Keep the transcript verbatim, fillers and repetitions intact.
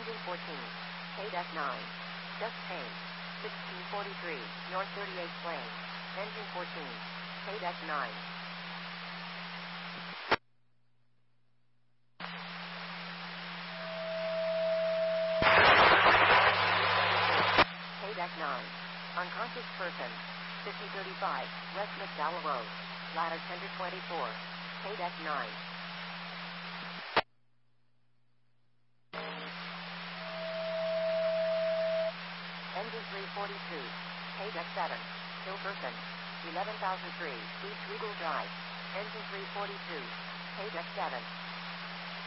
Engine fourteen. K-Deck nine. Just paid. sixteen forty-three, North thirty-eighth Lane. Engine fourteen. K-Deck nine. K-Deck nine. Unconscious person. fifty thirty-five, West McDowell Road. Ladder ten to twenty-four. K-Deck nine. Engine three forty-two. K-Deck seven. Still person. eleven thousand three, East Regal Drive. Engine three forty-two. K-Deck seven.